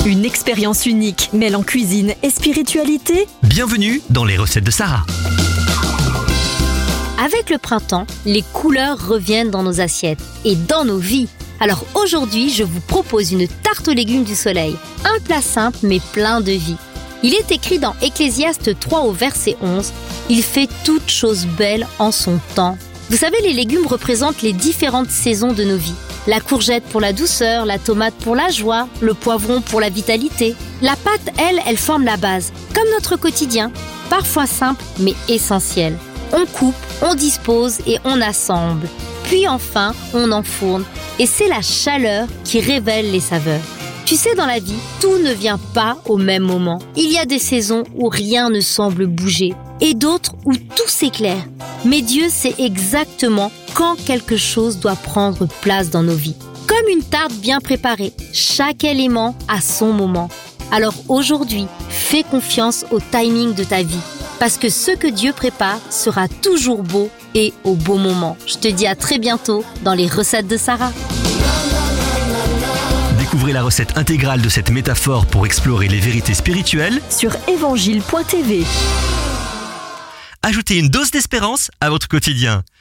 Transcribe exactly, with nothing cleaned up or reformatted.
Une expérience unique mêlant cuisine et spiritualité. Bienvenue dans les recettes de Sarah. Avec le printemps, les couleurs reviennent dans nos assiettes et dans nos vies. Alors aujourd'hui, je vous propose une tarte aux légumes du soleil. Un plat simple mais plein de vie. Il est écrit dans Ecclésiaste trois au verset onze. Il fait toutes choses belles en son temps. Vous savez, les légumes représentent les différentes saisons de nos vies. La courgette pour la douceur, la tomate pour la joie, le poivron pour la vitalité. La pâte, elle, elle forme la base, comme notre quotidien, parfois simple mais essentiel. On coupe, on dispose et on assemble. Puis enfin, on enfourne. Et c'est la chaleur qui révèle les saveurs. Tu sais, dans la vie, tout ne vient pas au même moment. Il y a des saisons où rien ne semble bouger et d'autres où tout s'éclaire. Mais Dieu sait exactement quand quelque chose doit prendre place dans nos vies. Comme une tarte bien préparée, chaque élément a son moment. Alors aujourd'hui, fais confiance au timing de ta vie. Parce que ce que Dieu prépare sera toujours beau et au bon moment. Je te dis à très bientôt dans les recettes de Sarah. Découvrez la recette intégrale de cette métaphore pour explorer les vérités spirituelles sur évangile point t v. Ajoutez une dose d'espérance à votre quotidien.